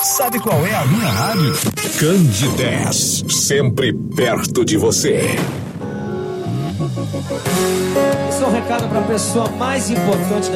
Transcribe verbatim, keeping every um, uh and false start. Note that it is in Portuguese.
Sabe qual é a minha rádio? Candidez, sempre perto de você. Esse é um recado para a pessoa mais importante da